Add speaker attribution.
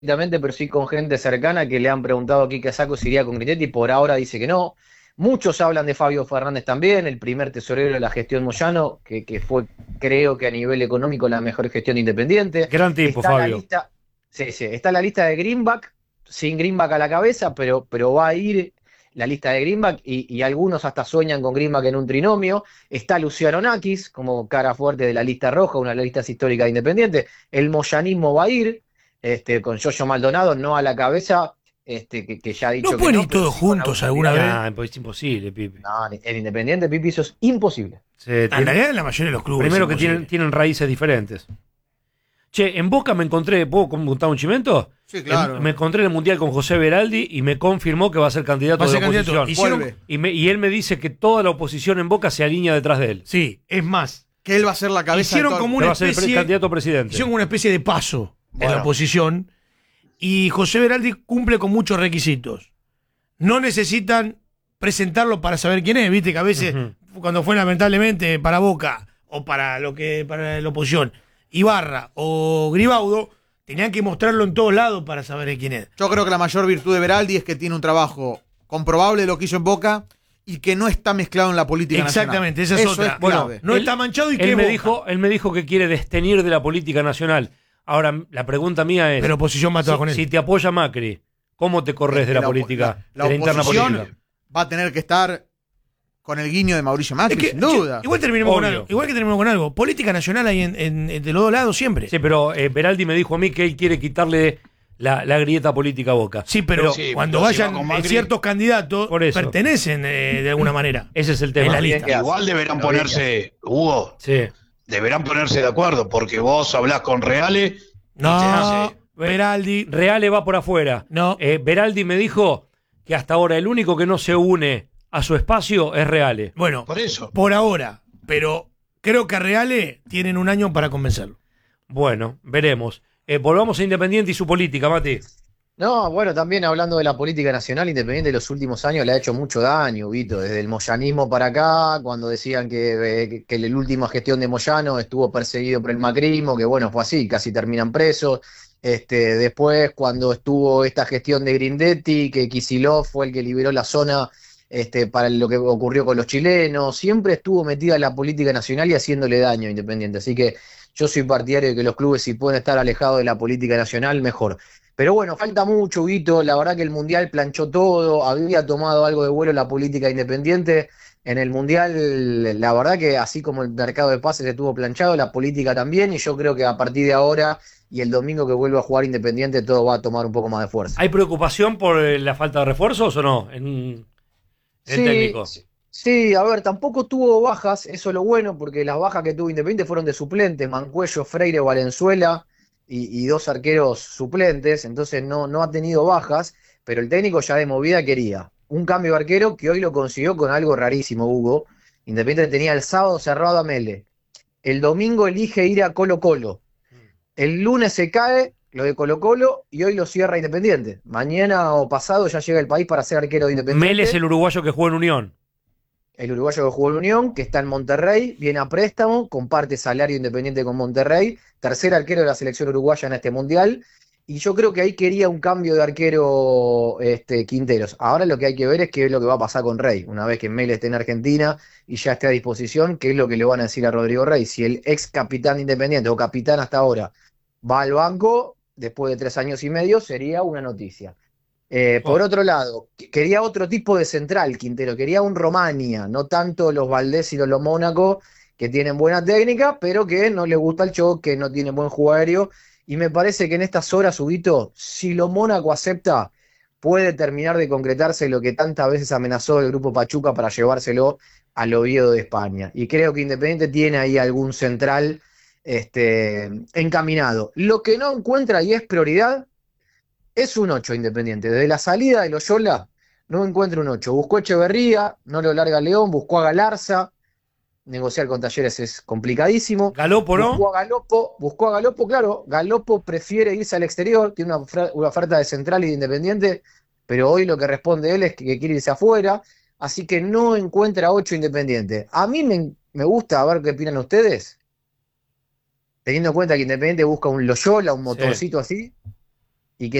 Speaker 1: directamente, pero sí con gente cercana que le han preguntado a Quique Saco si iría con Grindetti, y por ahora dice que no. Muchos hablan de Fabio Fernández también, el primer tesorero de la gestión Moyano, que fue, creo que a nivel económico, la mejor gestión de Independiente.
Speaker 2: Gran tipo,
Speaker 1: Está la
Speaker 2: Fabio.
Speaker 1: lista, sí, sí, está la lista de Greenback, sin Greenback a la cabeza, pero va a ir la lista de Greenback y algunos hasta sueñan con Greenback en un trinomio. Está Luciano Nakis como cara fuerte de la lista roja, una de las listas históricas de Independiente. El moyanismo va a ir, con Yoyo Maldonado, no a la cabeza, que ya ha
Speaker 3: ¿No
Speaker 1: dicho que
Speaker 3: pueden
Speaker 1: no,
Speaker 3: ir
Speaker 1: pero
Speaker 3: todos
Speaker 1: sí con
Speaker 3: juntos
Speaker 1: algún
Speaker 3: alguna
Speaker 1: candidato.
Speaker 3: vez?
Speaker 2: Nah, pues es imposible, Pipi.
Speaker 1: No, en Independiente, Pipi, eso es imposible.
Speaker 2: Sí,
Speaker 3: En realidad, en la mayoría de los clubes
Speaker 2: primero
Speaker 3: es
Speaker 2: que tienen,
Speaker 3: imposible.
Speaker 2: tienen raíces diferentes. Che, en Boca me encontré, ¿puedo contar un chimento?
Speaker 4: Sí, claro.
Speaker 2: Me encontré en el Mundial con José Beraldi y me confirmó que va a ser candidato
Speaker 3: Va a
Speaker 2: de
Speaker 3: ser
Speaker 2: la
Speaker 3: candidato.
Speaker 2: oposición.
Speaker 4: Vuelve.
Speaker 2: Y él me dice que toda la oposición en Boca se alinea detrás de él.
Speaker 3: Sí, es más.
Speaker 4: Que él va a ser la cabeza
Speaker 3: Hicieron
Speaker 4: de todo.
Speaker 3: como
Speaker 2: Que
Speaker 3: una
Speaker 2: va a ser el
Speaker 3: especie,
Speaker 2: candidato a presidente.
Speaker 3: hicieron como una especie de paso en
Speaker 4: Bueno.
Speaker 3: la oposición. Y José Beraldi cumple con muchos requisitos. No necesitan presentarlo para saber quién es. Viste que a veces, cuando fue lamentablemente para Boca o para la oposición, Ibarra o Gribaudo, tenían que mostrarlo en todos lados para saber de quién es.
Speaker 4: Yo creo que la mayor virtud de Beraldi es que tiene un trabajo comprobable de lo que hizo en Boca y que no está mezclado en la política
Speaker 3: Exactamente,
Speaker 4: nacional.
Speaker 3: esa es
Speaker 4: Eso
Speaker 3: otra.
Speaker 4: es
Speaker 3: Bueno,
Speaker 4: clave.
Speaker 3: no
Speaker 2: Él-
Speaker 3: está manchado y que
Speaker 2: él
Speaker 3: es
Speaker 2: me
Speaker 3: Boca.
Speaker 2: dijo que quiere destenir de la política nacional. Ahora, la pregunta mía es,
Speaker 3: Pero oposición va toda con él.
Speaker 2: si te apoya Macri, ¿cómo te corres de la política,
Speaker 4: la
Speaker 2: de la interna
Speaker 4: oposición
Speaker 2: política?
Speaker 4: va a tener que estar con el guiño de Mauricio Macri,
Speaker 3: Es que,
Speaker 4: sin duda.
Speaker 3: igual terminemos con
Speaker 2: Obvio.
Speaker 3: algo. Igual que terminemos con algo. Política nacional hay de los dos lados siempre.
Speaker 2: Sí, pero Beraldi me dijo a mí que él quiere quitarle la grieta política a Boca.
Speaker 3: Sí, pero
Speaker 5: Sí,
Speaker 3: cuando
Speaker 5: pero si
Speaker 3: vayan
Speaker 5: va con Macri-
Speaker 3: ciertos candidatos,
Speaker 2: Por eso.
Speaker 3: pertenecen de alguna manera.
Speaker 2: Ese es el
Speaker 3: En
Speaker 2: tema.
Speaker 3: la lista.
Speaker 5: Igual deberán ponerse, Hugo,
Speaker 2: Sí.
Speaker 5: deberán ponerse de acuerdo, porque vos hablás con Reales.
Speaker 3: No, Beraldi.
Speaker 2: Reale va por afuera.
Speaker 3: No.
Speaker 2: Beraldi me dijo que hasta ahora el único que no se une a su espacio es Reale.
Speaker 3: Bueno,
Speaker 5: Por eso.
Speaker 3: por ahora. Pero creo que a Reale tienen un año para convencerlo.
Speaker 2: Bueno, veremos. Volvamos a Independiente y su política, Mati.
Speaker 1: No, bueno, también hablando de la política nacional, Independiente de los últimos años le ha hecho mucho daño, Vito, desde el moyanismo para acá, cuando decían que la última gestión de Moyano estuvo perseguido por el macrismo, que bueno, fue así, casi terminan presos. Después, cuando estuvo esta gestión de Grindetti, que Kicillof fue el que liberó la zona para lo que ocurrió con los chilenos, siempre estuvo metida en la política nacional y haciéndole daño a Independiente. Así que yo soy partidario de que los clubes, si pueden estar alejados de la política nacional, mejor. Pero bueno, falta mucho, Guito. La verdad que el Mundial planchó todo. Había tomado algo de vuelo la política independiente. En el Mundial, la verdad que así como el mercado de pases estuvo planchado, la política también. Y yo creo que a partir de ahora y el domingo que vuelva a jugar Independiente, todo va a tomar un poco más de fuerza.
Speaker 2: ¿Hay preocupación por la falta de refuerzos o no? En el técnico.
Speaker 1: Sí, a ver, tampoco tuvo bajas. Eso es lo bueno, porque las bajas que tuvo Independiente fueron de suplentes: Mancuello, Freire, Valenzuela y dos arqueros suplentes, entonces no ha tenido bajas, pero el técnico ya de movida quería un cambio de arquero que hoy lo consiguió con algo rarísimo, Hugo. Independiente tenía el sábado cerrado a Mele, el domingo elige ir a Colo Colo, el lunes se cae lo de Colo Colo y hoy lo cierra Independiente. Mañana o pasado ya llega el país para ser arquero de Independiente.
Speaker 2: Mel es el uruguayo que jugó en Unión.
Speaker 1: El uruguayo que jugó en Unión, que está en Monterrey, viene a préstamo, comparte salario Independiente con Monterrey, tercer arquero de la selección uruguaya en este mundial, y yo creo que ahí quería un cambio de arquero Quinteros. Ahora lo que hay que ver es qué es lo que va a pasar con Rey, una vez que Mel esté en Argentina y ya esté a disposición, qué es lo que le van a decir a Rodrigo Rey. Si el ex capitán de Independiente, o capitán hasta ahora, va al banco, después de 3 años y medio, sería una noticia. Por otro lado, quería otro tipo de central, Quintero, quería un Romania, no tanto los Valdés y los Mónaco, que tienen buena técnica, pero que no les gusta el choque, no tienen buen juego aéreo, y me parece que en estas horas, Huguito, si lo Mónaco acepta, puede terminar de concretarse lo que tantas veces amenazó el grupo Pachuca para llevárselo al Oviedo de España, y creo que Independiente tiene ahí algún central encaminado. Lo que no encuentra y es prioridad es un 8 Independiente. Desde la salida de Loyola no encuentra un 8. Buscó Echeverría, no lo larga León, buscó a Galarza. Negociar con Talleres es complicadísimo.
Speaker 2: Galopo, ¿no?
Speaker 1: Buscó a Galopo, claro. Galopo prefiere irse al exterior, tiene una oferta de Central y de Independiente, pero hoy lo que responde él es que quiere irse afuera, así que no encuentra 8 Independiente. A mí me gusta, a ver qué opinan ustedes, teniendo en cuenta que Independiente busca un Loyola, un motorcito así.